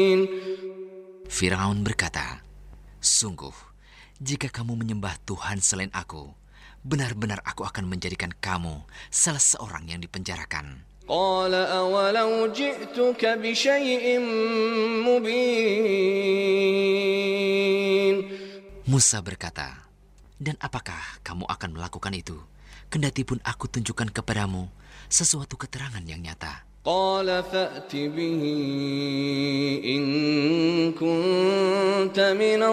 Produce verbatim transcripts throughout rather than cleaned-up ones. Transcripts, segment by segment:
Firaun berkata, "Sungguh, jika kamu menyembah Tuhan selain aku, benar-benar aku akan menjadikan kamu salah seorang yang dipenjarakan." قال أولو جئتك بشيء مبين. Musa berkata, "Dan apakah kamu akan melakukan itu, kendati pun aku tunjukkan kepadamu sesuatu keterangan yang nyata?" قال فأت به إن كنت من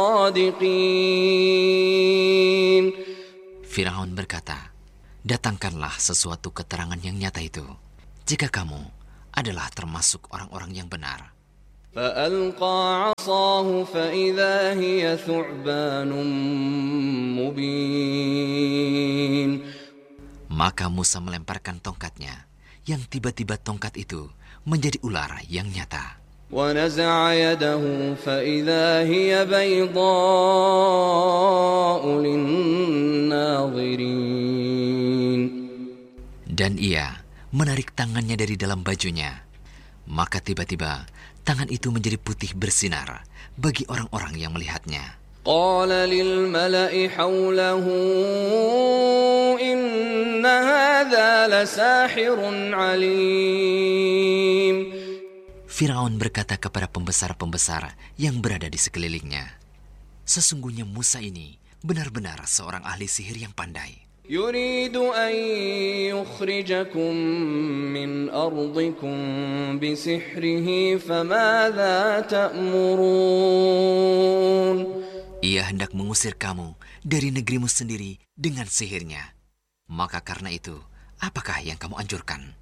الصادقين. Firaun berkata, "Datangkanlah sesuatu keterangan yang nyata itu, jika kamu adalah termasuk orang-orang yang benar." فألقى عصاه فإذا هي ثعبان مبين. Maka Musa melemparkan tongkatnya, yang tiba-tiba tongkat itu menjadi ular yang nyata. ونزع يده فإذا هي بيضاء للناظرين. Dan ia menarik tangannya dari dalam bajunya, maka tiba-tiba tangan itu menjadi putih bersinar bagi orang-orang yang melihatnya. قال للملأ حوله إن هذا لساحر عليم. Firaun berkata kepada pembesar-pembesar yang berada di sekelilingnya, "Sesungguhnya Musa ini benar-benar seorang ahli sihir yang pandai. يريد أن يخرجكم من أرضكم بسحره فماذا تأمرون." Ia hendak mengusir kamu dari negerimu sendiri dengan sihirnya. Maka karena itu, apakah yang kamu anjurkan?"